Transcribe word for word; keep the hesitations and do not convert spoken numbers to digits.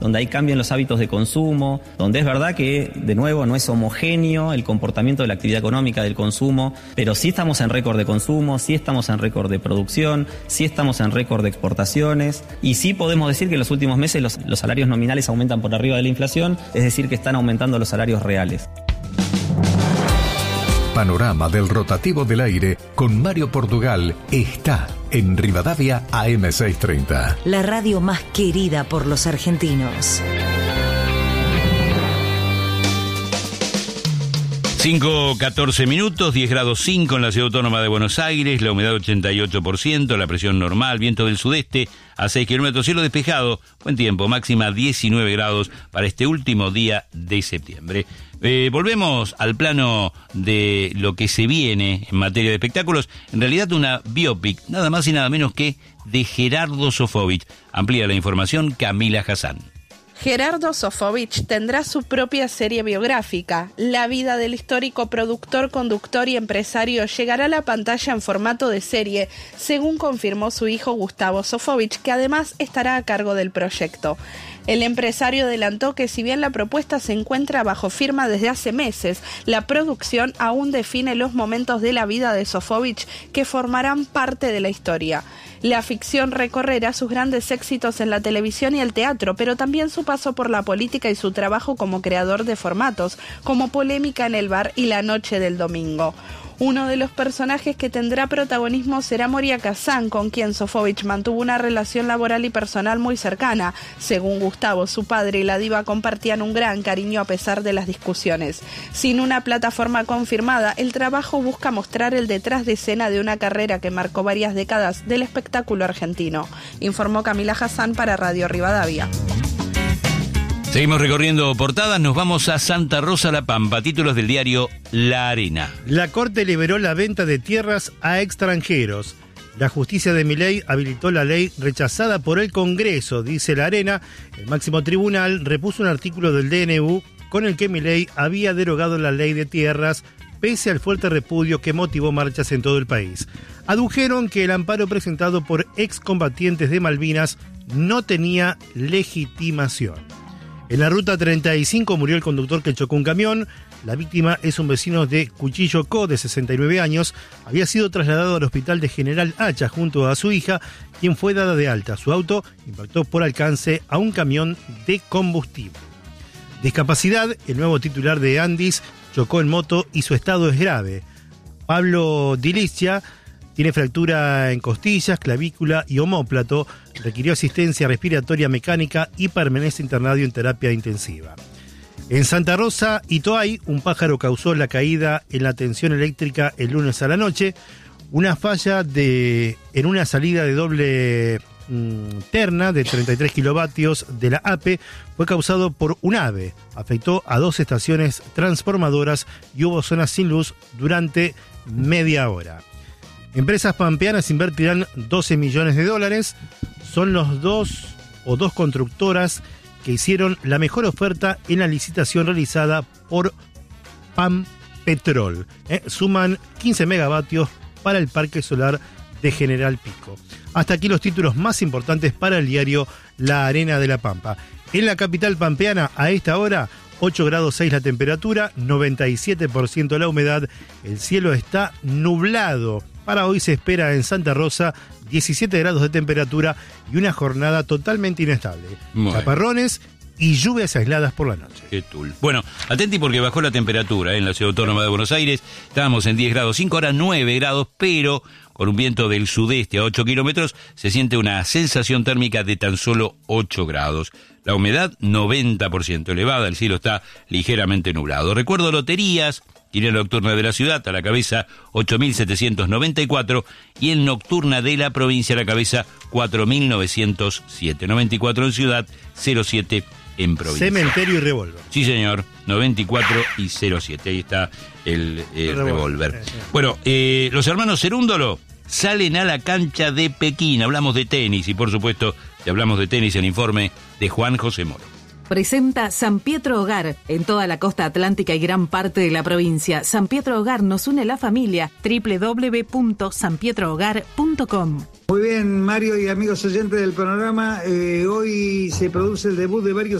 donde hay cambio en los hábitos de consumo, donde es verdad que, de nuevo, no es homogéneo el comportamiento de la actividad económica, del consumo, pero sí estamos en récord de consumo, sí estamos en récord de producción, sí estamos en récord de exportaciones, y sí podemos decir que en los últimos meses los, los salarios nominales aumentan por arriba de la inflación, es decir, que están aumentando los salarios reales. Panorama del rotativo del aire con Mario Portugal está en Rivadavia A M seiscientos treinta. La radio más querida por los argentinos. cinco catorce minutos, diez grados cinco en la Ciudad Autónoma de Buenos Aires, la humedad ochenta y ocho por ciento, la presión normal, viento del sudeste a seis kilómetros, cielo despejado, buen tiempo, máxima diecinueve grados para este último día de septiembre. Eh, volvemos al plano de lo que se viene en materia de espectáculos, en realidad una biopic, nada más y nada menos que de Gerardo Sofovich. Amplía la información Camila Hassan. Gerardo Sofovich tendrá su propia serie biográfica. La vida del histórico productor, conductor y empresario llegará a la pantalla en formato de serie, según confirmó su hijo Gustavo Sofovich, que además estará a cargo del proyecto. El empresario adelantó que si bien la propuesta se encuentra bajo firma desde hace meses, la producción aún define los momentos de la vida de Sofovich que formarán parte de la historia. La ficción recorrerá sus grandes éxitos en la televisión y el teatro, pero también su paso por la política y su trabajo como creador de formatos, como Polémica en el bar y La noche del domingo. Uno de los personajes que tendrá protagonismo será Moria Kazan, con quien Sofovich mantuvo una relación laboral y personal muy cercana. Según Gustavo, su padre y la diva compartían un gran cariño a pesar de las discusiones. Sin una plataforma confirmada, el trabajo busca mostrar el detrás de escena de una carrera que marcó varias décadas del espectáculo argentino, informó Camila Hassan para Radio Rivadavia. Seguimos recorriendo portadas, nos vamos a Santa Rosa La Pampa, títulos del diario La Arena. La Corte liberó la venta de tierras a extranjeros. La justicia de Milei habilitó la ley rechazada por el Congreso, dice La Arena. El máximo tribunal repuso un artículo del D N U con el que Milei había derogado la ley de tierras, pese al fuerte repudio que motivó marchas en todo el país. Adujeron que el amparo presentado por excombatientes de Malvinas no tenía legitimación. En la ruta treinta y cinco murió el conductor que chocó un camión. La víctima es un vecino de Cuchillo Co, de sesenta y nueve años. Había sido trasladado al hospital de General Hacha junto a su hija, quien fue dada de alta. Su auto impactó por alcance a un camión de combustible. Discapacidad, el nuevo titular de Andis chocó en moto y su estado es grave. Pablo Dilicia tiene fractura en costillas, clavícula y omóplato, requirió asistencia respiratoria mecánica y permanece internado en terapia intensiva. En Santa Rosa y Toay, un pájaro causó la caída en la tensión eléctrica el lunes a la noche. Una falla de, en una salida de doble mmm, terna de treinta y tres kilovatios de la A P fue causado por un ave. Afectó a dos estaciones transformadoras y hubo zonas sin luz durante media hora. Empresas pampeanas invertirán doce millones de dólares. Son los dos o dos constructoras que hicieron la mejor oferta en la licitación realizada por Pampetrol. Eh, suman quince megavatios para el parque solar de General Pico. Hasta aquí los títulos más importantes para el diario La Arena de la Pampa. En la capital pampeana, a esta hora, ocho grados seis la temperatura, noventa y siete por ciento la humedad, el cielo está nublado. Para hoy se espera en Santa Rosa diecisiete grados de temperatura y una jornada totalmente inestable. Bueno. Chaparrones y lluvias aisladas por la noche. Qué tul. Bueno, atenti porque bajó la temperatura ¿eh? en la Ciudad Autónoma de Buenos Aires. Estábamos en diez grados cinco, ahora nueve grados, pero con un viento del sudeste a ocho kilómetros se siente una sensación térmica de tan solo ocho grados. La humedad noventa por ciento elevada, el cielo está ligeramente nublado. Recuerdo loterías, Quiniela Nocturna de la Ciudad a la cabeza ocho mil setecientos noventa y cuatro y en Nocturna de la Provincia a la cabeza cuatro mil novecientos siete. noventa y cuatro en Ciudad, cero siete en Provincia. Cementerio y revólver. Sí, señor, noventa y cuatro y cero siete. Ahí está el, el revólver. Bueno, eh, los hermanos Cerúndolo salen a la cancha de Pekín. Hablamos de tenis y, por supuesto, si hablamos de tenis, el informe de Juan José Moro. Presenta San Pietro Hogar en toda la costa atlántica y gran parte de la provincia. San Pietro Hogar nos une la familia. doble u doble u doble u punto san pietro hogar punto com. Muy bien, Mario y amigos oyentes del programa, eh, hoy se produce el debut de varios